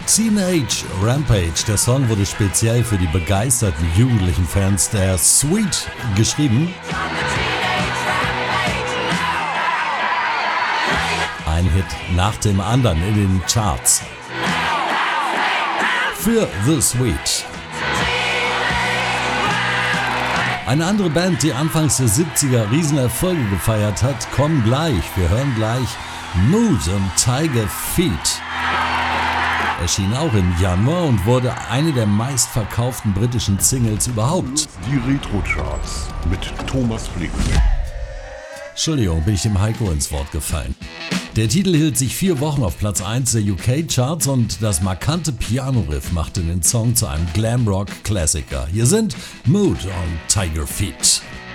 Teenage Rampage. Der Song wurde speziell für die begeisterten jugendlichen Fans der Sweet geschrieben. Ein Hit nach dem anderen in den Charts. Für The Sweet. Eine andere Band, die anfangs der 70er Riesenerfolge gefeiert hat, kommen gleich. Wir hören gleich Mood und Tiger Feet. Erschien auch im Januar und wurde eine der meistverkauften britischen Singles überhaupt. Die Retro-Charts mit Thomas Flink. Entschuldigung, bin ich dem Heiko ins Wort gefallen. Der Titel hielt sich 4 Wochen auf Platz 1 der UK-Charts und das markante Piano-Riff machte den Song zu einem Glamrock-Klassiker. Hier sind Mood und Tiger Feet.